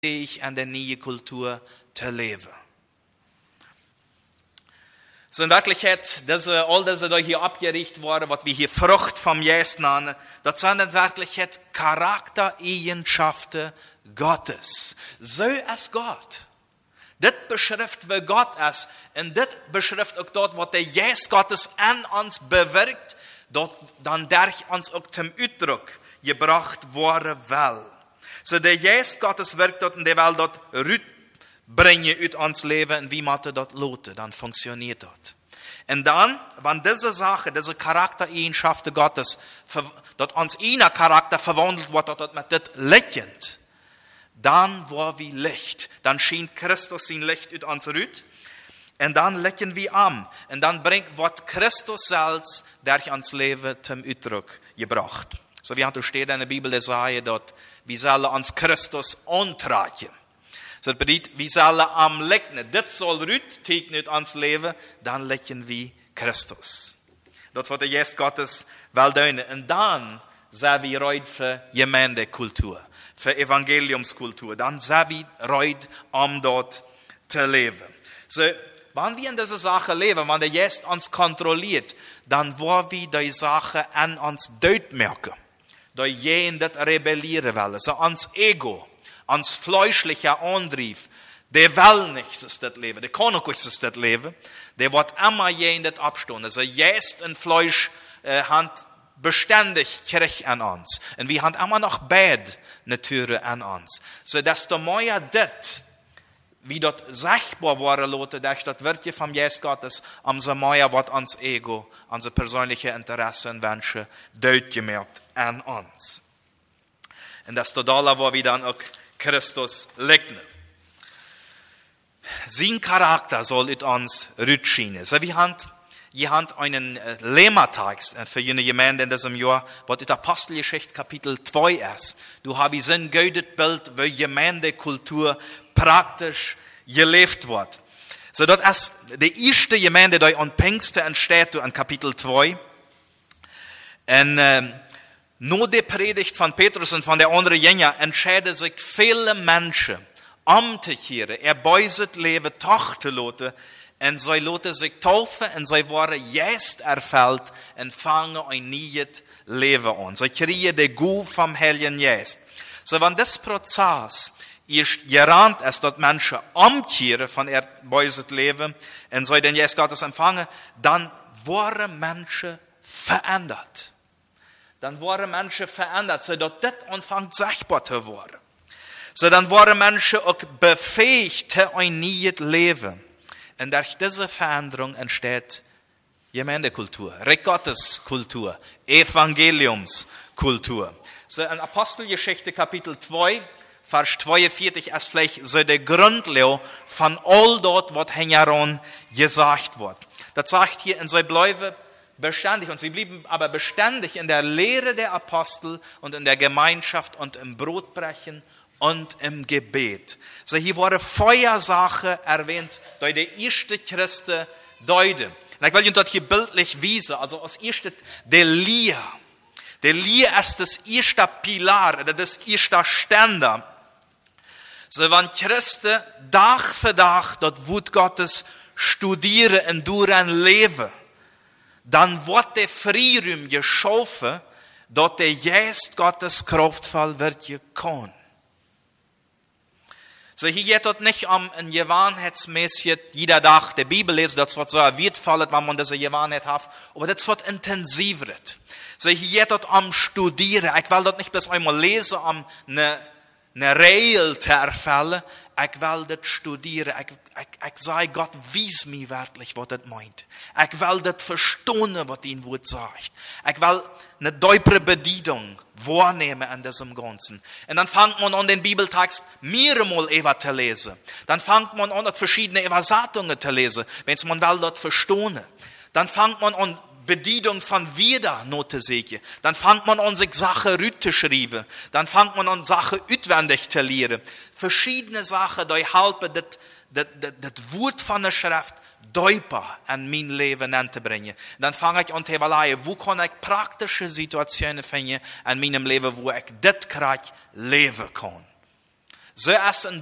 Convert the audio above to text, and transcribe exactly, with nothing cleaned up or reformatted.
ich an der neuen Kultur zu leben. So in Wirklichkeit, diese, all diese da hier abgerichtet worden, was wir hier Frucht vom Geist nennen, das sind in Wirklichkeit Charaktereigenschaften Gottes. So ist Gott. Das beschrift, wie Gott ist. Und das beschrift auch dort, was der Geist Gottes an uns bewirkt, dort dann durch uns auch zum Ausdruck gebracht worden will. So der Geist Gottes wirkt dort und der will dort rüt bringen uit ons Leben und wie man das loten, dann funktioniert das. Und dann, wenn diese Sache, diese Charaktereigenschaften Gottes, dort uns einer Charakter verwandelt wird, dort mit das lächelnd, dann war wie Licht. Dann schien Christus sein Licht uit uns rüt. Und dann lächeln wir an. Und dann bringt, wird Christus selbst durch uns Leben zum Ausdruck gebracht. So wie es steht in der Bibel, der sagt dort, wir sollen uns Christus antragen. So das bedeutet, wir sollen am Lecken, das soll rüt, tegnet ans Leben, dann lecken wir Christus. Das wird der Geist Gottes will tun. Und dann sind wir reut für Gemeindekultur, für Evangeliumskultur. Dann sind wir reut, um dort zu leben. So, wenn wir in dieser Sache leben, wenn der Geist uns kontrolliert, dann wollen wir die Sache an uns deut merken. Da jeden das rebellieren wollen. So ans Ego. Ans fleischlicher Antrieb, der will nicht das Leben, der kann auch nicht das Leben, der wird immer jeden das abstoßen. Also Geist und Fleisch äh, haben beständig Krieg an uns. Und wir haben immer noch beide Natur an uns. So dass der mehr das, wie dort sichtbar war, Leute, durch das Wirken vom Geist Gottes, umso mehr wird uns Ego, unsere persönliche Interessen und Wünsche deutlich gemerkt an uns. Und dass der Dollar war, wie dann auch Christus legne. Sein Charakter soll in uns rütschinen. So wie Hand, ihr habt einen Lema-Text für jene Gemeinde in diesem Jahr, was in der Apostelgeschichte Kapitel zwei ist. Du hast ein gutes Bild, wie Gemeindekultur praktisch gelebt wird. So das ist die erste Gemeinde, die an Pfingsten entsteht, in Kapitel zwei. Und, ähm, nur die Predigt von Petrus und von der anderen Jünger entscheiden sich viele Menschen, um zu kehren, er beuset Leben Tochterlote, und sie loten sich taufen, und sie waren jetzt erfüllt, und fangen ein neues Leben an. Sie kriegen die Gu vom Heiligen Geist. So, wenn das Prozess ist gerannt ist, dass Menschen umkehren von ihr beuset Leben, und sie den Geist Gottes empfangen, dann waren Menschen verändert. Dann waren Menschen verändert, so dass das anfängt sichtbar zu werden. So dann waren Menschen auch befähigt zu ein neues Leben. Und durch diese Veränderung entsteht Gemeindekultur, Reich Gottes Kultur, Evangeliumskultur. So in Apostelgeschichte Kapitel zwei, Vers zweiundvierzig ist vielleicht so der Grundlage von all dort, was hingeron gesagt wird. Das sagt hier in so Bleibe, beständig. Und sie blieben aber beständig in der Lehre der Apostel und in der Gemeinschaft und im Brotbrechen und im Gebet. So hier wurde Feuersache erwähnt, durch die erste Christen deuten. Und ich will Ihnen dort hier bildlich wiesen, also aus erste, der Lier. Der Lier ist das erste Pilar, oder das erste Ständer. So wenn Christen Tag für Tag dort Wut Gottes studieren und daran leben, dann wird der Freiraum geschaffen, dass der Geist Gottes kraftvoll wird gekonnt. So hier geht es nicht um ein gewohnheitsmäßig jeder Tag der Bibel lesen, das wird so erwirrt fallen, wenn man diese Gewohnheit hat, aber das wird intensiver. So hier geht es um Studieren. Ich will das nicht bloß einmal lesen, um eine, eine Regel zu erfüllen. Ich will das studieren. Ich, ich, ich sage Gott, wies mir wirklich, was das meint. Ich will das verstehen, was ihn Wort sagt. Ich will eine deupere Bedienung wahrnehmen an diesem Ganzen. Und dann fängt man an, den Bibeltext mehrmals über zu lesen. Dann fängt man an, verschiedene Übersetzungen zu lesen, wenn man will, dort verstehen. Dann fängt man an, Bedienung von wieder Note säge. Dann fängt man an, sich Sachen rüt zu schreiben. Dann fängt man an, Sachen utwendig zu lehren. Verschiedene Sachen, die helfen, das, das, das, das Wort von der Schrift deutlicher an mein Leben anzubringen. Dann fange ich an zu überlegen, wo kann ich praktische Situationen finden an meinem Leben, wo ich das krieg leben kann. so ist ein